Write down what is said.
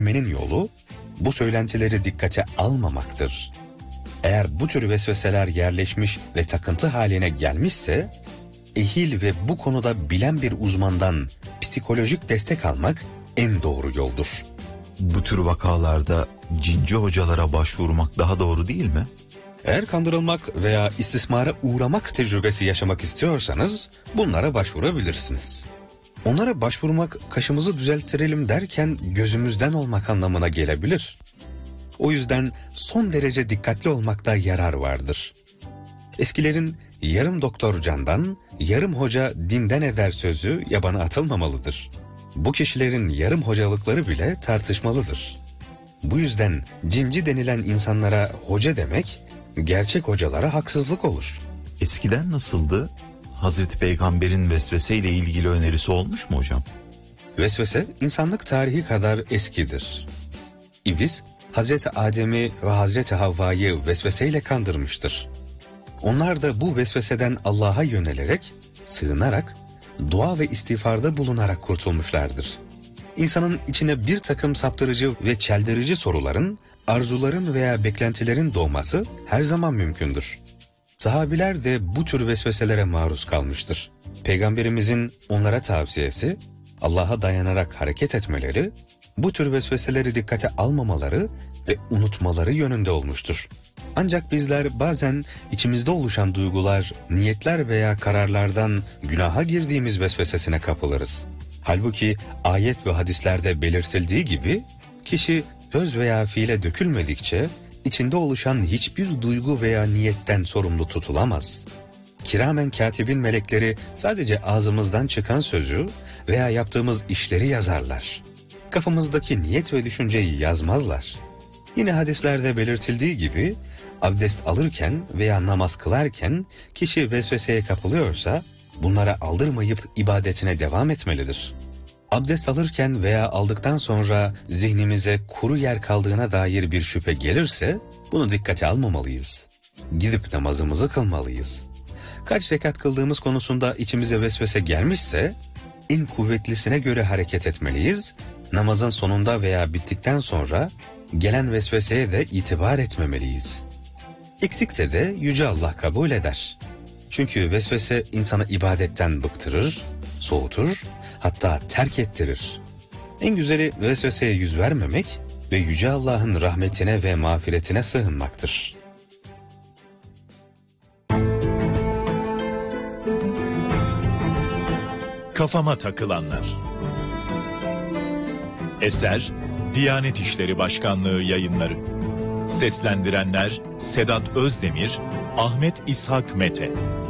Menin yolu bu söylentileri dikkate almamaktır. Eğer bu tür vesveseler yerleşmiş ve takıntı haline gelmişse, ehil ve bu konuda bilen bir uzmandan psikolojik destek almak en doğru yoldur. Bu tür vakalarda cinci hocalara başvurmak daha doğru değil mi? Eğer kandırılmak veya istismara uğramak tecrübesi yaşamak istiyorsanız bunlara başvurabilirsiniz. Onlara başvurmak kaşımızı düzelttirelim derken gözümüzden olmak anlamına gelebilir. O yüzden son derece dikkatli olmakta yarar vardır. Eskilerin yarım doktor candan, yarım hoca dinden eder sözü yabana atılmamalıdır. Bu kişilerin yarım hocalıkları bile tartışmalıdır. Bu yüzden cinci denilen insanlara hoca demek, gerçek hocalara haksızlık olur. Eskiden nasıldı? Hazreti Peygamber'in vesveseyle ilgili önerisi olmuş mu hocam? Vesvese insanlık tarihi kadar eskidir. İblis, Hazreti Adem'i ve Hazreti Havva'yı vesveseyle kandırmıştır. Onlar da bu vesveseden Allah'a yönelerek, sığınarak, dua ve istiğfarda bulunarak kurtulmuşlardır. İnsanın içine bir takım saptırıcı ve çeldirici soruların, arzuların veya beklentilerin doğması her zaman mümkündür. Sahabiler de bu tür vesveselere maruz kalmıştır. Peygamberimizin onlara tavsiyesi, Allah'a dayanarak hareket etmeleri, bu tür vesveseleri dikkate almamaları ve unutmaları yönünde olmuştur. Ancak bizler bazen içimizde oluşan duygular, niyetler veya kararlardan günaha girdiğimiz vesvesesine kapılırız. Halbuki ayet ve hadislerde belirtildiği gibi, kişi söz veya fiile dökülmedikçe, içinde oluşan hiçbir duygu veya niyetten sorumlu tutulamaz. Kiramen katibin melekleri sadece ağzımızdan çıkan sözü veya yaptığımız işleri yazarlar. Kafamızdaki niyet ve düşünceyi yazmazlar. Yine hadislerde belirtildiği gibi, abdest alırken veya namaz kılarken kişi vesveseye kapılıyorsa, bunlara aldırmayıp ibadetine devam etmelidir. Abdest alırken veya aldıktan sonra zihnimize kuru yer kaldığına dair bir şüphe gelirse, bunu dikkate almamalıyız. Gidip namazımızı kılmalıyız. Kaç rekat kıldığımız konusunda içimize vesvese gelmişse, en kuvvetlisine göre hareket etmeliyiz. Namazın sonunda veya bittikten sonra gelen vesveseye de itibar etmemeliyiz. Eksikse de Yüce Allah kabul eder. Çünkü vesvese insanı ibadetten bıktırır, soğutur, hatta terk ettirir. En güzeli vesveseye yüz vermemek ve Yüce Allah'ın rahmetine ve mağfiretine sığınmaktır. Kafama takılanlar. Eser Diyanet İşleri Başkanlığı Yayınları. Seslendirenler Sedat Özdemir, Ahmet İshak Mete.